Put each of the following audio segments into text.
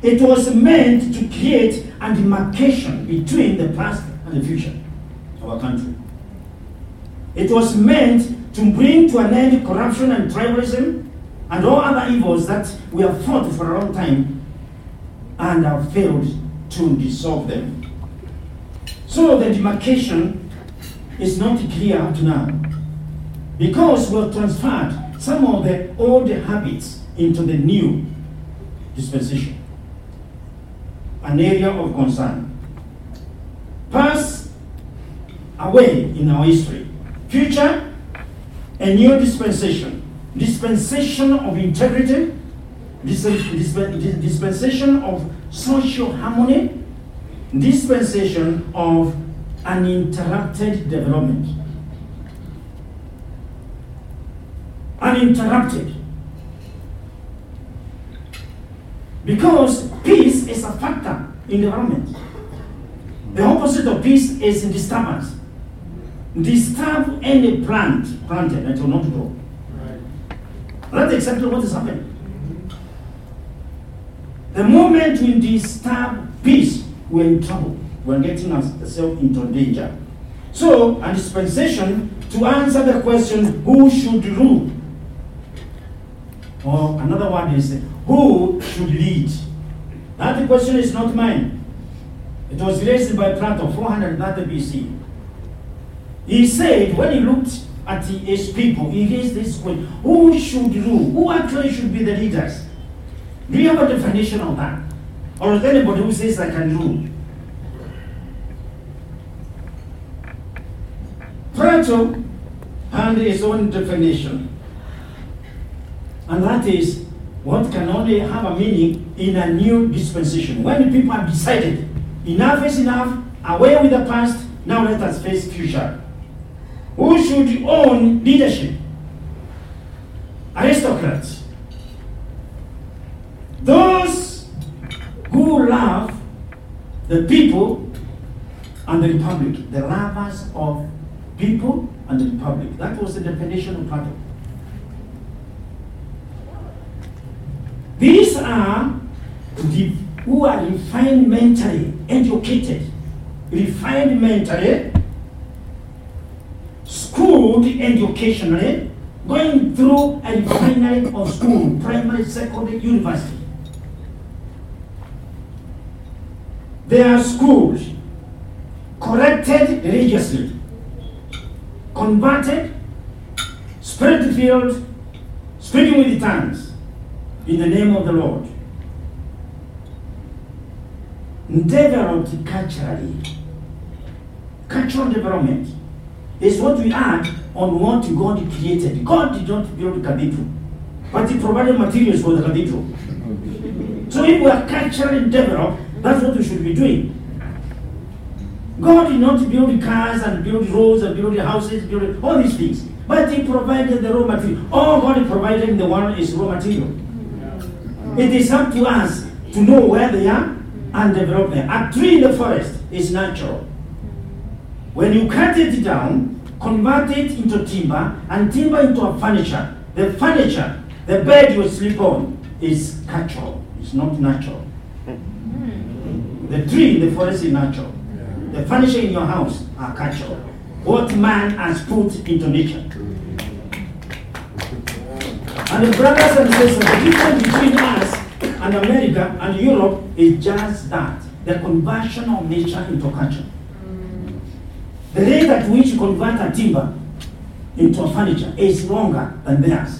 it was meant to create a demarcation between the past and the future of our country. It was meant to bring to an end corruption and tribalism and all other evils that we have fought for a long time and have failed to dissolve them. So the demarcation is not clear up to now, because we have transferred some of the old habits into the new dispensation. An area of concern. Past away in our history. Future, a new dispensation. Dispensation of integrity, dispensation of social harmony, dispensation of uninterrupted development. Uninterrupted. Because peace is a factor in development. The opposite of peace is disturbance. Disturb any plant planted, it will not grow. That's exactly what is happening. The moment we disturb peace, we're in trouble. We're getting ourselves into danger. So, a dispensation to answer the question, who should rule? Or another word is, who should lead? That question is not mine. It was raised by Plato, 430 BC. He said, when he looked at his people, he raised this question, who should rule? Who actually should be the leaders? Do you have a definition of that? Or is there anybody who says I can rule? Plato had his own definition. And that is what can only have a meaning in a new dispensation. When the people have decided, enough is enough, away with the past, now let us face future. Who should own leadership? Aristocrats. Those who love the people and the republic. The lovers of people and the republic. That was the definition of Plato. These are the who are refined mentally, educated, refined mentally, schooled educationally, going through a refinery of school, primary, secondary, university. They are schooled, corrected religiously, converted, spirit-filled, speaking with tongues in the name of the Lord. Developed culturally. Cultural development is what we add on what God created. God did not build a cathedral, but He provided materials for the cathedral. So if we are culturally developed, that's what we should be doing. God did not build cars and build roads and build houses, build all these things. But He provided the raw material. All God provided in the world is raw material. It is up to us to know where they are and develop them. A tree in the forest is natural. When you cut it down, convert it into timber, and timber into a furniture, the furniture, the bed you sleep on, is cultural. It's not natural. The tree in the forest is natural. The furniture in your house are cultural. What man has put into nature. And the brothers and sisters, the difference between us and America and Europe is just that. The conversion of nature into culture. The rate at which you convert a timber into a furniture is longer than theirs.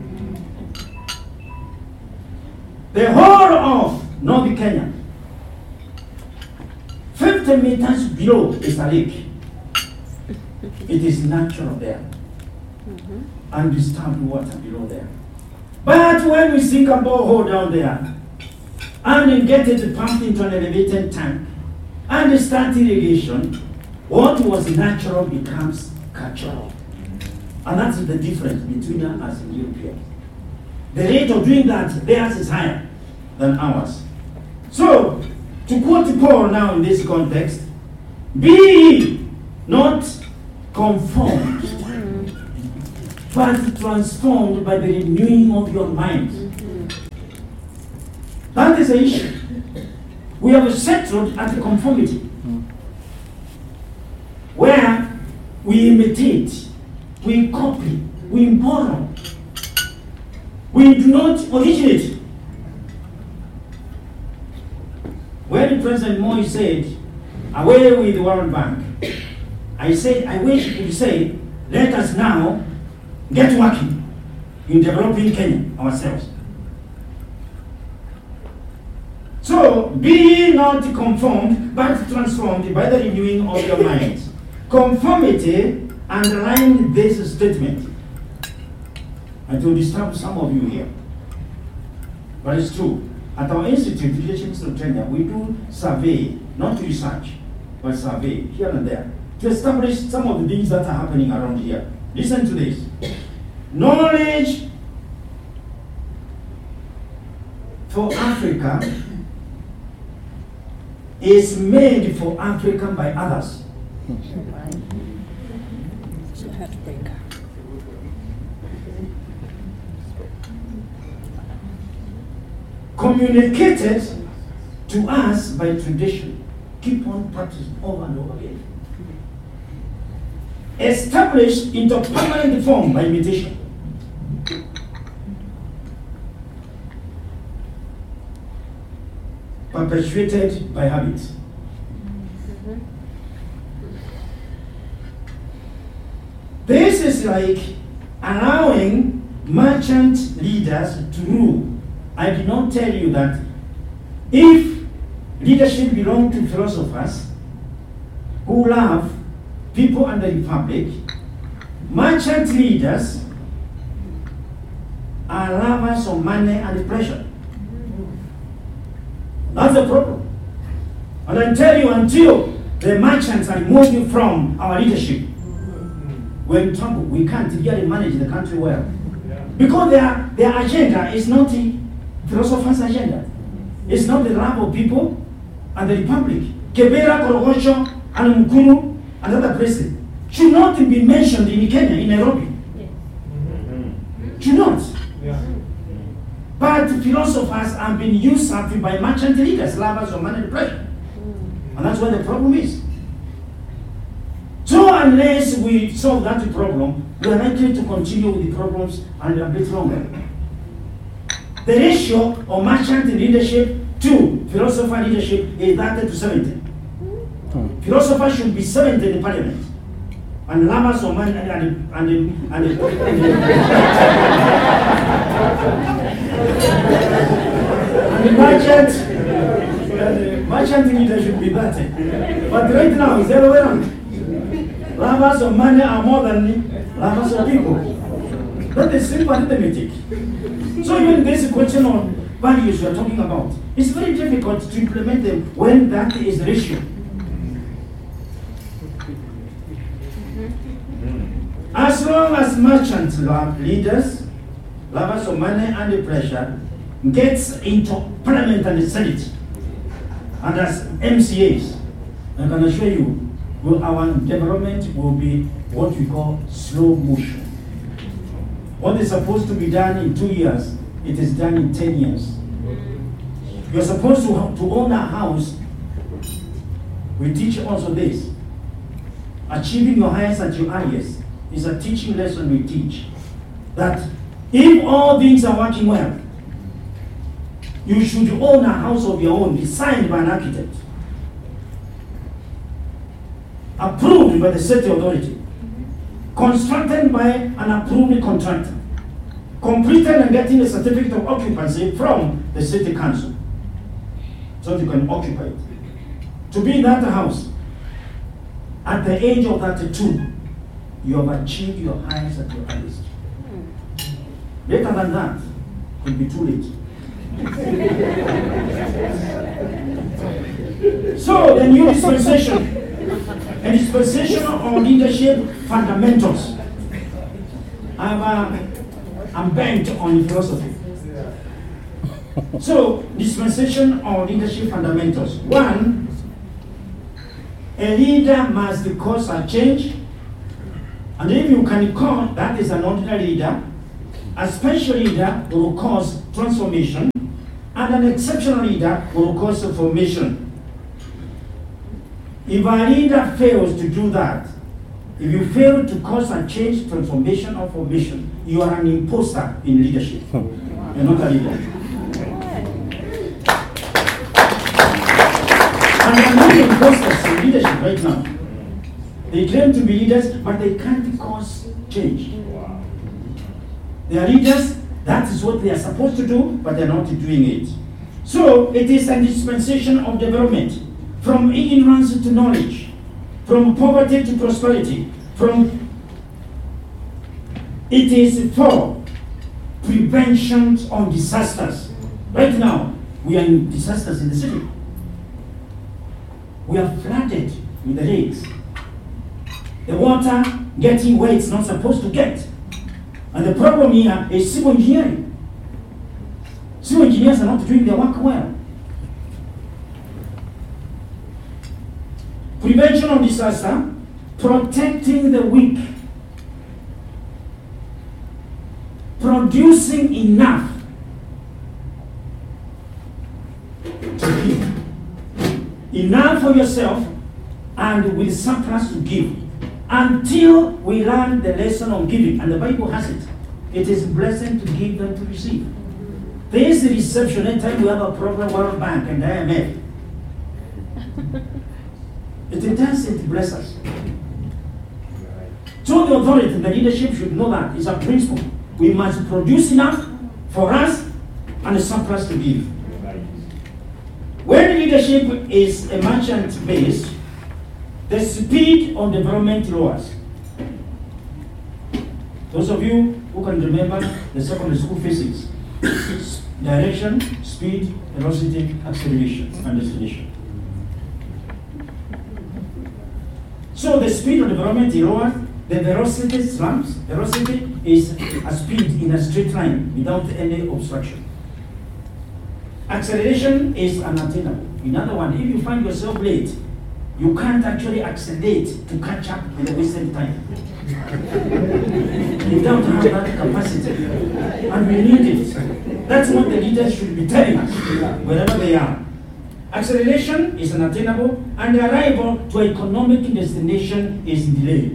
The whole of North Kenya, 50 meters below is a lake. It is natural there. Undisturbed water below there. But when we sink a borehole down there, and we get it pumped into an elevated tank, and start irrigation, what was natural becomes cultural. And that's the difference between us and Europeans. The rate of doing that, theirs is higher than ours. So, to quote Paul now in this context, be ye not conformed, but transformed by the renewing of your mind. That is the issue. We have settled at the conformity, where we imitate, we copy, we borrow. We do not originate. When President Moi said, away with the World Bank, I said, I wish he could say, let us now get working in developing Kenya ourselves. So, be not conformed, but transformed by the renewing of your minds. Conformity, underline this statement. And to disturb some of you here. But it's true. At our institute, Leadership Institute of Kenya, we do survey, not research, but survey here and there, to establish some of the things that are happening around here. Listen to this. Knowledge for Africa is made for Africa by others. Communicated to us by tradition. Keep on practicing over and over again. Established into permanent form by imitation. Perpetuated by habit. This is like allowing merchant leaders to rule. I did not tell you that if leadership belongs to philosophers who love people and the republic, merchant leaders are lovers of money and pleasure. That's the problem. And I tell you, until the merchants are removed from our leadership, we're in trouble. We can't really manage the country well. Because their agenda is not the philosophers' agenda. It's not the love of people and the republic. Kibera, Korogosho, and Mukuru, and other places should not be mentioned in Kenya, in Nairobi. Should not. But philosophers have been usurped by merchant leaders, lovers of money and pleasure. And that's where the problem is. So unless we solve that problem, we are likely to continue with the problems and a bit longer. The ratio of merchant leadership to philosopher leadership is 30 to 70. Philosophers should be 70 in parliament. And lovers of money and merchant leader should be 30. But right now, it's the other way around. Lovers of money are more than lovers of people. That is simple arithmetic. So even this question on values we are talking about, it's very difficult to implement them when that is the ratio. As long as merchant leaders, lovers of money and pleasure, gets into parliament and the senate, and as MCAs, I can assure you, our development will be what we call slow motion. What is supposed to be done in 2 years, it is done in 10 years. You're supposed to own a house. We teach also this. Achieving your highest at your earliest is a teaching lesson we teach. That if all things are working well, you should own a house of your own, designed by an architect, approved by the city authority, constructed by an approved contractor, completed and getting a certificate of occupancy from the city council, so you can occupy it. To be in that house, at the age of 32, you have achieved your highest at your earliest. Later than that, it could be too late. So the new dispensation, a dispensation on leadership fundamentals. I'm bent on philosophy. So dispensation on leadership fundamentals. One, a leader must cause a change, and if you can call that is an ordinary leader, a special leader will cause transformation, And an exceptional leader will cause a formation. If a leader fails to do that, if you fail to cause a change, transformation, or formation, you are an imposter in leadership. You're not a leader. And there are many imposters in leadership right now. They claim to be leaders, but they can't cause change. They are leaders, that is what they are supposed to do, but they're not doing it. So it is a dispensation of development, from ignorance to knowledge, from poverty to prosperity, it is for prevention of disasters. Right now, we are in disasters in the city. We are flooded with the lakes. The water getting where it's not supposed to get. And the problem here is civil engineering. Civil engineers are not doing their work well. Prevention of disaster, protecting the weak, producing enough to give. Enough for yourself and with surplus to give. Until we learn the lesson of giving, and the Bible has it. It is blessed to give than to receive. There is the reception anytime we have a problem, World Bank and IMF. It doesn't bless us. So the authority, the leadership should know that. It's a principle. We must produce enough for us and a surplus to give. When leadership is a merchant-based, the speed of development lowers. Those of you who can remember the secondary school physics, direction, speed, velocity, acceleration, and destination. So the speed of development is lower, the velocity slumps. Velocity is a speed in a straight line without any obstruction. Acceleration is unattainable. In other words, if you find yourself late, you can't actually accelerate to catch up in the wasted time. You don't have that capacity. And we need it. That's what the leaders should be telling us, wherever they are. Acceleration is unattainable, and the arrival to an economic destination is delayed.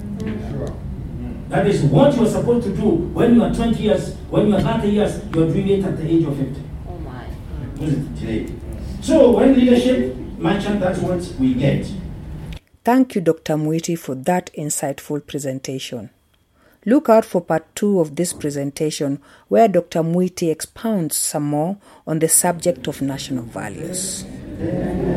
That is what you are supposed to do when you are 20 years, when you are 30 years, you are doing it at the age of 50. Oh my. It is delayed. So when leadership merchant, that's what we get. Thank you, Dr. Mwiti, for that insightful presentation. Look out for part 2 of this presentation, where Dr. Mwiti expounds some more on the subject of national values.